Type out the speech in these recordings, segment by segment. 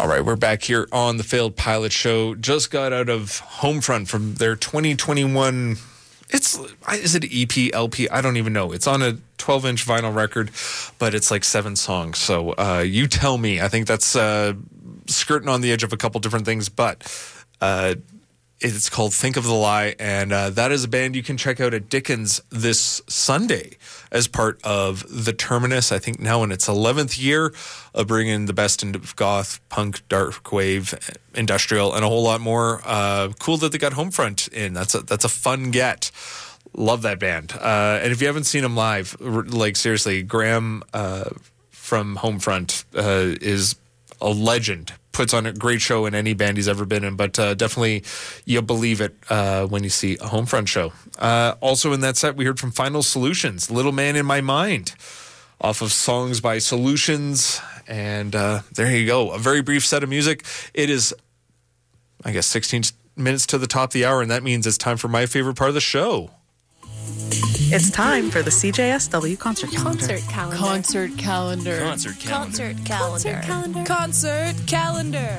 All right, we're back here on the Failed Pilot Show. Just got out of Homefront from their 2021. Is it EP, LP? I don't even know. It's on a 12-inch vinyl record, but it's like 7 songs. So you tell me. I think that's skirting on the edge of a couple different things, but it's called Think of the Lie, and that is a band you can check out at Dickens this Sunday as part of the Terminus, I think now in its 11th year of bringing the best of goth, punk, dark wave, industrial, and a whole lot more. Cool that they got Homefront in. That's a fun get. Love that band. And if you haven't seen them live, like seriously, Graham from Homefront is a legend. Puts on a great show in any band he's ever been in, but definitely you'll believe it when you see a Homefront show. Also in that set, we heard from Final Solutions, Little Man in My Mind, off of Songs by Solutions, and there you go. A very brief set of music. It is, I guess, 16 minutes to the top of the hour, and that means it's time for my favorite part of the show. It's time for the CJSW Concert Calendar. Concert calendar. Concert calendar. Concert calendar. Concert calendar. Concert calendar.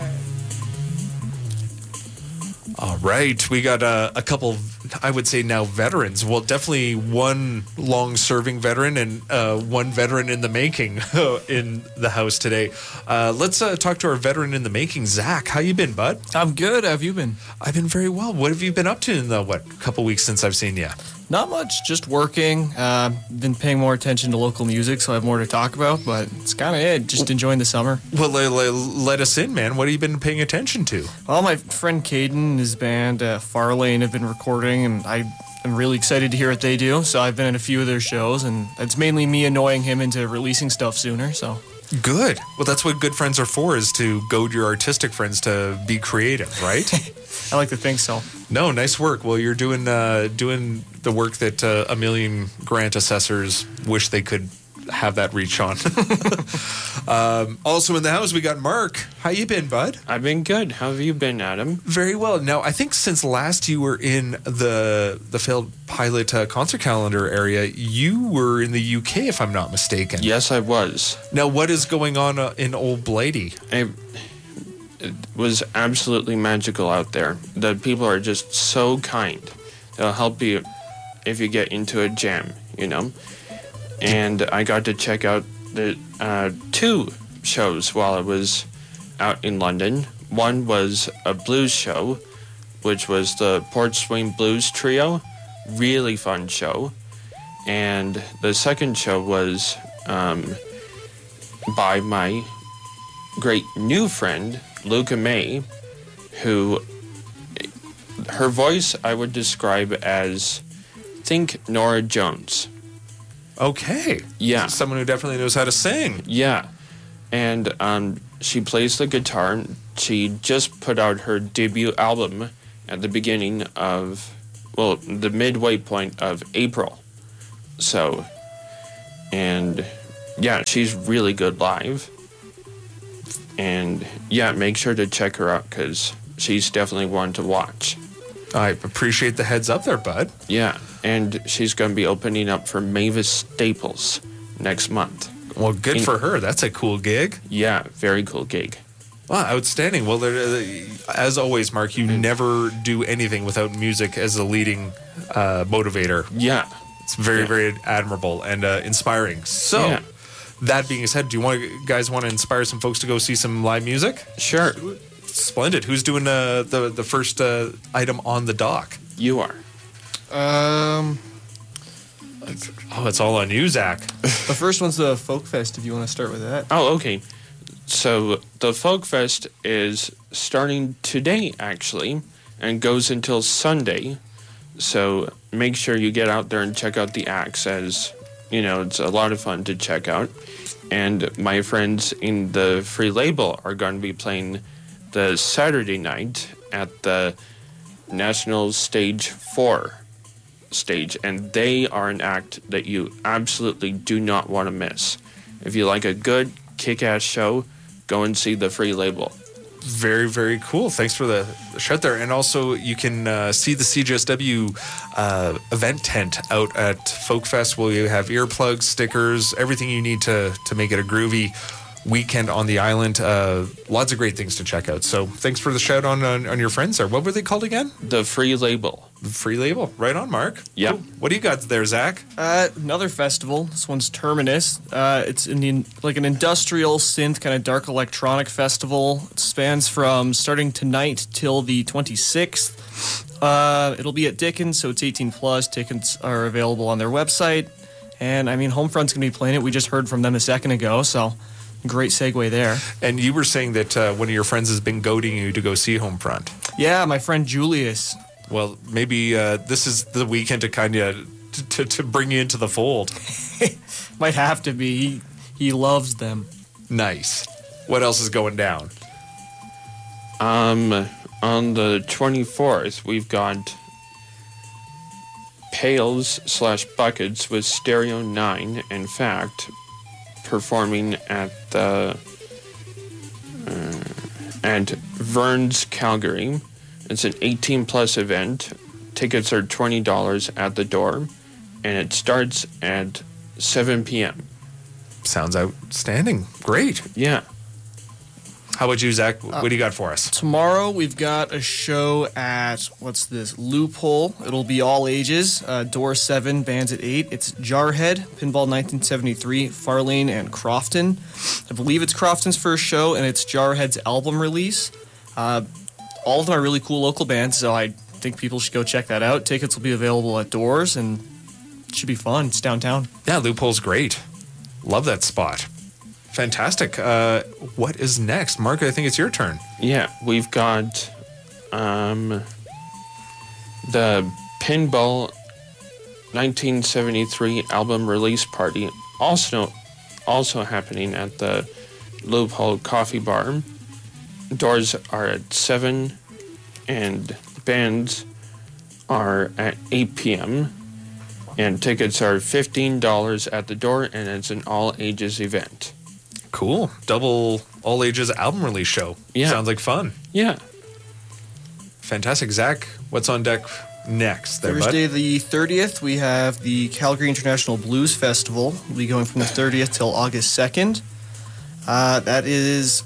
All right, we got a couple, I would say now veterans. Well, definitely one long-serving veteran and one veteran in the making in the house today. Let's talk to our veteran in the making, Zach. How you been, bud? I'm good. How have you been? I've been very well. What have you been up to in the, couple weeks since I've seen you? Not much, just working. Been paying more attention to local music, so I have more to talk about, but it's kind of it. Just enjoying the summer. Well, let us in, man. What have you been paying attention to? Well, my friend Caden and his band, Farlane, have been recording, and I'm really excited to hear what they do, so I've been at a few of their shows, and it's mainly me annoying him into releasing stuff sooner, so... Good. Well, that's what good friends are for, is to goad your artistic friends to be creative, right? I like to think so. No, nice work. Well, you're doing the work that a million grant assessors wish they could have that reach on. Also in the house, we got Mark. How you been, bud? I've been good. How have you been, Adam? Very well. Now, I think since last you were in the Failed Pilot concert calendar area, you were in the UK, if I'm not mistaken. Yes, I was. Now, what is going on in Old Blighty? It was absolutely magical out there. The people are just so kind. They'll help you if you get into a jam, you know? And I got to check out the 2 shows while I was out in London. One was a blues show, which was the Port Swing Blues Trio. Really fun show. And the second show was by my great new friend, Luca May, who, her voice I would describe as, think Norah Jones. Okay. Yeah. Someone who definitely knows how to sing. Yeah. And she plays the guitar. She just put out her debut album at the beginning of, well, the midway point of April. So, and yeah, she's really good live. And yeah, make sure to check her out because she's definitely one to watch. I appreciate the heads up there, bud. Yeah, and she's going to be opening up for Mavis Staples next month. Well, good for her. That's a cool gig. Yeah, very cool gig. Wow, outstanding. Well, as always, Mark, you never do anything without music as a leading motivator. Yeah. It's very, very admirable and inspiring. So, that being said, do you guys want to inspire some folks to go see some live music? Sure. Splendid. Who's doing the first item on the dock? You are. Oh, it's all on you, Zach. The first one's the Folk Fest, if you want to start with that. Oh, okay. So the Folk Fest is starting today, actually, and goes until Sunday. So make sure you get out there and check out the acts, as, you know, it's a lot of fun to check out. And my friends in the Free Label are going to be playing the Saturday night at the National Stage 4 stage, and they are an act that you absolutely do not want to miss. If you like a good kick-ass show, go and see the Free Label. Very, very cool. Thanks for the shout there. And also, you can see the CJSW event tent out at Folk Fest, where you have earplugs, stickers, everything you need to make it a groovy weekend on the island. Lots of great things to check out. So thanks for the shout on your friends there. What were they called again? The Free Label. Free Label. Right on, Mark. Yeah. Cool. What do you got there, Zach? Another festival. This one's Terminus. It's like an industrial synth kind of dark electronic festival. It spans from starting tonight till the 26th. It'll be at Dickens, so it's 18 plus. Tickets are available on their website. And I mean, Homefront's going to be playing it. We just heard from them a second ago, so great segue there. And you were saying that one of your friends has been goading you to go see Homefront. Yeah, my friend Julius. Well, maybe this is the weekend to kind of to bring you into the fold. Might have to be. He loves them. Nice. What else is going down? On the 24th, we've got Pails/Buckets with Stereo 9, in fact, performing at the at Vern's Calgary. It's an 18-plus event. Tickets are $20 at the door, and it starts at 7 p.m. Sounds outstanding. Great. Yeah. How about you, Zach? What do you got for us? Tomorrow we've got a show at, Loophole. It'll be all ages. Door 7, bands at 8. It's Jarhead, Pinball 1973, Farlane, and Crofton. I believe it's Crofton's first show, and it's Jarhead's album release. All of them are really cool local bands, so I think people should go check that out. Tickets will be available at Doors, and it should be fun. It's downtown. Yeah, Loophole's great. Love that spot. Fantastic. What is next? Mark, I think it's your turn. Yeah, we've got the Pinball 1973 album release party, also happening at the Loophole Coffee Bar. Doors are at 7, and bands are at 8 p.m., and tickets are $15 at the door, and it's an all-ages event. Cool. Double all ages album release show. Yeah. Sounds like fun. Yeah. Fantastic. Zach, what's on deck next there, Thursday bud? the 30th, we have the Calgary International Blues Festival. We'll be going from the 30th till August 2nd. That is,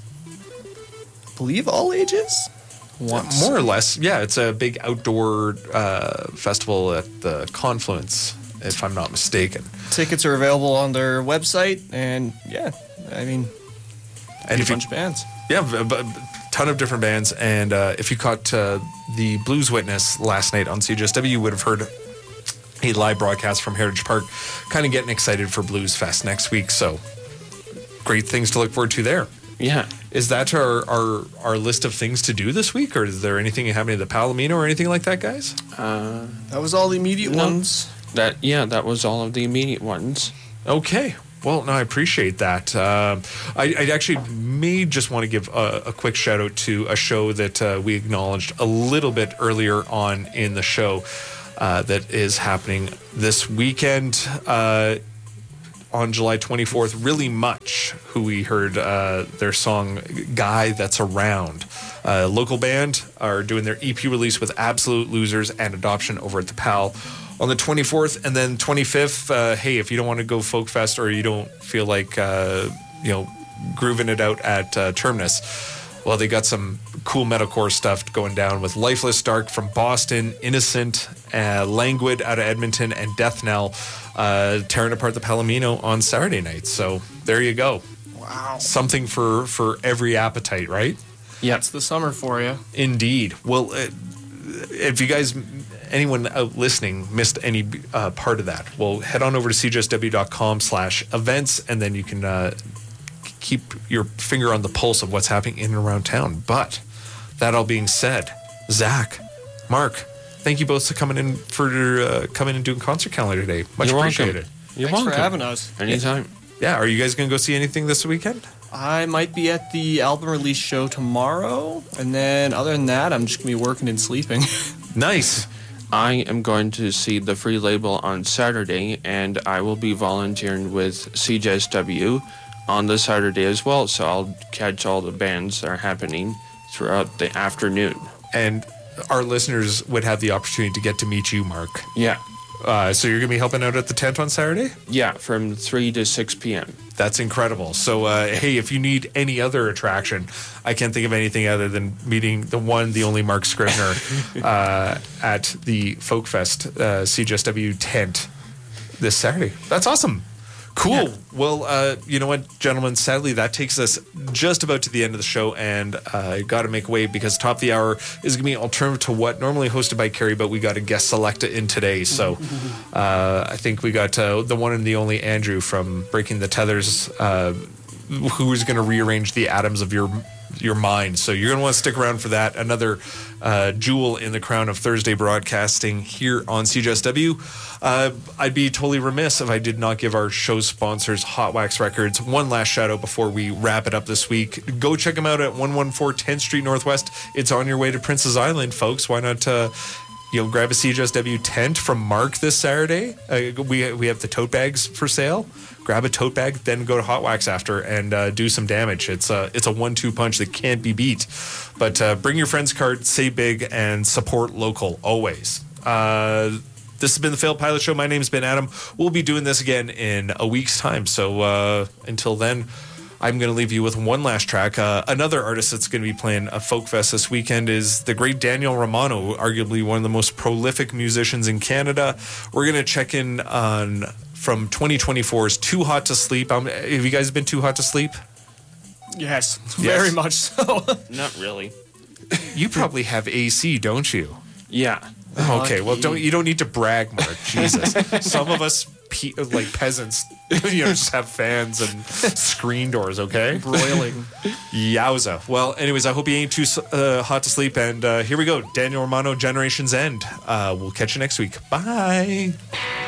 I believe, all ages? More or less. Yeah, it's a big outdoor festival at the Confluence, if I'm not mistaken. Tickets are available on their website, and yeah, I mean, And a if you, bunch of bands. yeah, a ton of different bands. And if you caught the Blues Witness last night on CJSW, you would have heard a live broadcast from Heritage Park, kind of getting excited for Blues Fest next week. So great things to look forward to there. Yeah. Is that our list of things to do this week, or is there anything happening at the Palomino or anything like that, guys? That was all the immediate ones. That was all of the immediate ones. Okay. Well, no, I appreciate that. I actually may just want to give a quick shout out to a show that we acknowledged a little bit earlier on in the show that is happening this weekend on July 24th. Really Much, who we heard their song Guy That's Around. Local band are doing their EP release with Absolute Losers and Adoption over at the PAL on the 24th, and then 25th, hey, if you don't want to go Folk Fest or you don't feel like, grooving it out at Terminus, well, they got some cool metalcore stuff going down with Lifeless Dark from Boston, Innocent, Languid out of Edmonton, and Death Knell tearing apart the Palomino on Saturday night. So there you go. Wow. Something for every appetite, right? Yeah. That's the summer for you. Indeed. Well, if you guys, anyone out listening, missed any part of that, well, head on over to cjsw.com/events, and then you can keep your finger on the pulse of what's happening in and around town. But that all being said, Zach, Mark, thank you both for coming in and doing Concert Calendar today. Much You're appreciated. welcome. You're Thanks welcome. for having us. Anytime. Yeah, are you guys going to go see anything this weekend? I might be at the album release show tomorrow, and then other than that, I'm just going to be working and sleeping. Nice. I am going to see the Free Label on Saturday, and I will be volunteering with CJSW on the Saturday as well, so I'll catch all the bands that are happening throughout the afternoon. And our listeners would have the opportunity to get to meet you, Mark. Yeah. So you're going to be helping out at the tent on Saturday? Yeah, from 3 to 6 p.m. That's incredible. So, hey, if you need any other attraction, I can't think of anything other than meeting the one, the only Mark Scrivener at the Folk Fest CJSW tent this Saturday. That's awesome. Cool. Yeah. Well, you know what, gentlemen? Sadly, that takes us just about to the end of the show, and I got to make way because top of the hour is going to be alternative to what normally hosted by Carrie, but we got a guest selecta in today. So I think we got the one and the only Andrew from Breaking the Tethers, who is going to rearrange the atoms of your mind. So you're going to want to stick around for that. Another jewel in the crown of Thursday broadcasting here on CJSW. I'd be totally remiss if I did not give our show sponsors, Hot Wax Records, one last shout out before we wrap it up this week. Go check them out at 114 10th Street Northwest. It's on your way to Princess Island, folks. Why not grab a CJSW tent from Mark this Saturday? We have the tote bags for sale. Grab a tote bag, then go to Hot Wax after and do some damage. It's a 1-2 punch that can't be beat. But bring your friend's card, say big, and support local always. This has been the Failed Pilot Show. My name's been Adam. We'll be doing this again in a week's time. So until then, I'm going to leave you with one last track. Another artist that's going to be playing a folk fest this weekend is the great Daniel Romano, arguably one of the most prolific musicians in Canada. We're going to check in on from 2024's Too Hot to Sleep. Have you guys been too hot to sleep? Yes, very much so. Not really. You probably have AC, don't you? Yeah. Okay, well, you don't need to brag, Mark. Jesus. Some of us, like peasants, just have fans and screen doors, okay? Broiling. Yowza. Well, anyways, I hope you ain't too hot to sleep. And here we go. Daniel Romano, Generation's End. We'll catch you next week. Bye.